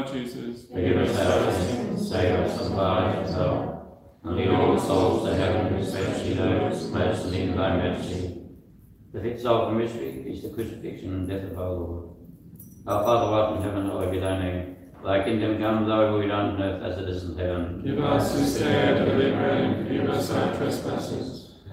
Lord Jesus, forgive us our sins, save us from fire and hell, and lead all souls to heaven, especially those most in thy mercy. The fifth solemn mystery is the crucifixion and death of our Lord. Our Father, who art in heaven, hallowed be thy name. Thy kingdom come, thy will be done on earth as it is in heaven. Give us this day our daily bread, and forgive us our trespasses,